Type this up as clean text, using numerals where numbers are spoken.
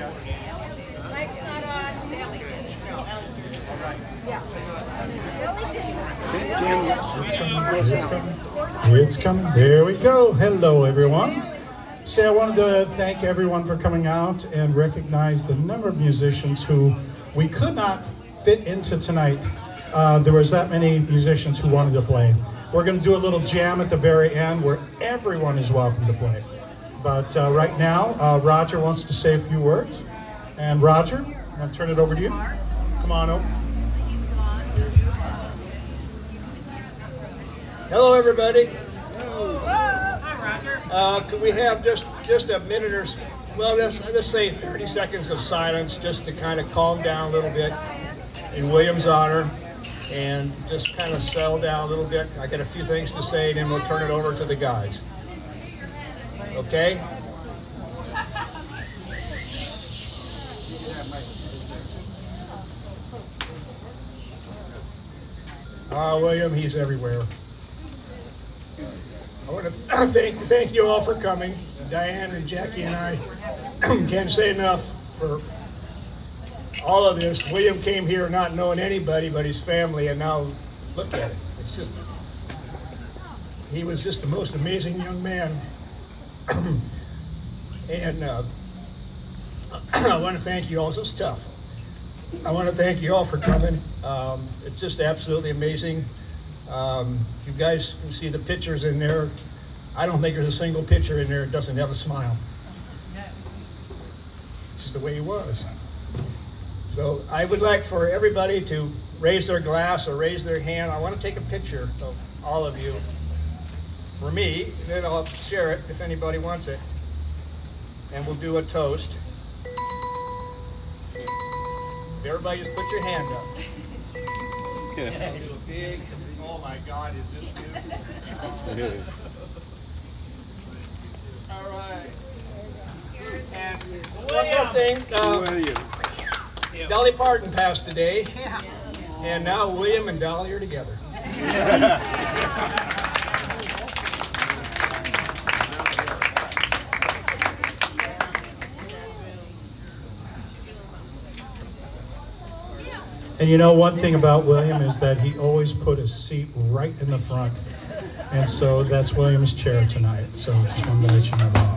It's coming. There we go. Hello, everyone. Say, I wanted to thank everyone for coming out and recognize the number of musicians who we could not fit into tonight. There was that many musicians who wanted to play. We're going to do a little jam at the very end where everyone is welcome to play. But right now, Roger wants to say a few words. And Roger, I'm going to turn it over to you. Come on over. Hello, everybody. Hi, Roger. Could we have just a minute or well, let's say 30 seconds of silence just to kind of calm down a little bit in William's honor and just kind of settle down a little bit. I got a few things to say, and then we'll turn it over to the guys. Okay? William, he's everywhere. I want to thank you all for coming. Diane and Jackie and I can't say enough for all of this. William came here not knowing anybody but his family, and now look at it. It's just, he was just the most amazing young man. And I want to thank you all. This is tough. I want to thank you all for coming. It's just absolutely amazing. You guys can see the pictures in there. I don't think there's a single picture in there that doesn't have a smile. This is the way he was. So I would like for everybody to raise their glass or raise their hand. I want to take a picture of all of you for me, and then I'll share it if anybody wants it. And we'll do a toast. Everybody just put your hand up. Yeah. Big, oh my God, is this beautiful? All right. And one more thing. Dolly Parton passed today, and now William and Dolly are together. And you know, one thing about William is that he always put his seat right in the front. And so that's William's chair tonight. So just wanted to let you know that.